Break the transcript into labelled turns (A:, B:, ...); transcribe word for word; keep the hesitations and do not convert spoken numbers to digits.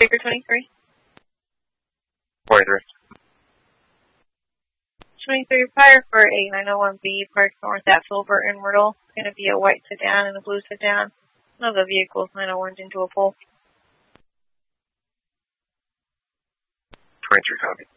A: Baker twenty-three.
B: forty-three.
A: twenty-three, fire for a nine oh one B parked north at Filbert and Myrtle. It's going to be a white sedan and a blue sedan. One of the vehicles nine oh one's into a pole.
B: twenty-three, copy.